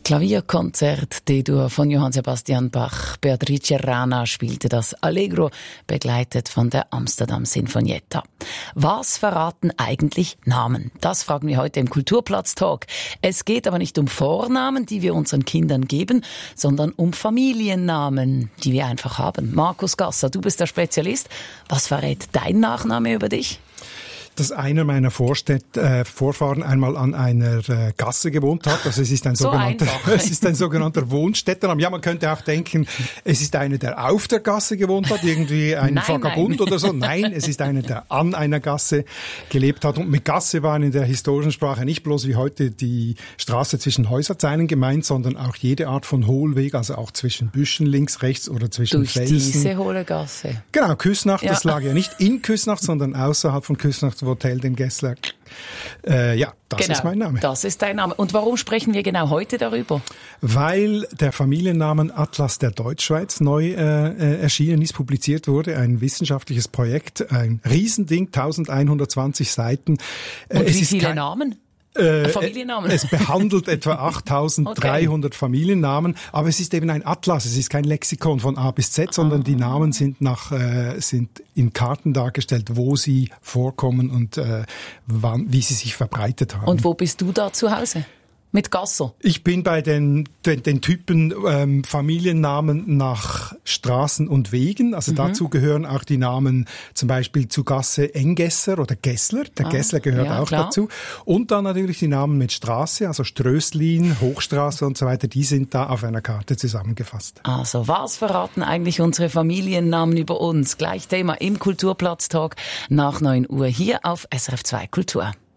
Klavierkonzert D-Dur von Johann Sebastian Bach. Beatrice Rana spielte das Allegro, begleitet von der Amsterdam Sinfonietta. Was verraten eigentlich Namen? Das fragen wir heute im Kulturplatz-Talk. Es geht aber nicht um Vornamen, die wir unseren Kindern geben, sondern um Familiennamen, die wir einfach haben. Markus Gasser, du bist der Spezialist. Was verrät dein Nachname über dich? Dass einer meiner Vorfahren einmal an einer Gasse gewohnt hat. Also es ist ein sogenannter Wohnstättername. Ja, man könnte auch denken, es ist einer, der auf der Gasse gewohnt hat, irgendwie ein Vagabund oder so. Nein, es ist einer, der an einer Gasse gelebt hat. Und mit Gasse waren in der historischen Sprache nicht bloß wie heute die Straße zwischen Häuserzeilen gemeint, sondern auch jede Art von Hohlweg, also auch zwischen Büschen links, rechts oder zwischen durch Felsen. Diese hohle Gasse. Genau, Küsnacht, das lag ja nicht in Küsnacht, sondern außerhalb von Küsnacht, Hotel den Gessler. Das ist mein Name. Das ist dein Name. Und warum sprechen wir genau heute darüber? Weil der Familiennamen Atlas der Deutschschweiz neu erschienen ist, publiziert wurde. Ein wissenschaftliches Projekt, ein Riesending, 1120 Seiten. Und wie viele Namen? Familiennamen. Es behandelt etwa 8300 Familiennamen, aber es ist eben ein Atlas, es ist kein Lexikon von A bis Z, sondern die Namen sind sind in Karten dargestellt, wo sie vorkommen und wie sie sich verbreitet haben. Und wo bist du da zu Hause? Mit Gasser? Ich bin bei den Typen Familiennamen nach Straßen und Wegen. Also dazu gehören auch die Namen zum Beispiel zu Gasse Engesser oder Gessler. Der Gessler gehört auch dazu. Und dann natürlich die Namen mit Straße, also Ströslin, Hochstraße und so weiter. Die sind da auf einer Karte zusammengefasst. Also was verraten eigentlich unsere Familiennamen über uns? Gleich Thema im Kulturplatz-Talk nach 9 Uhr hier auf SRF 2 Kultur.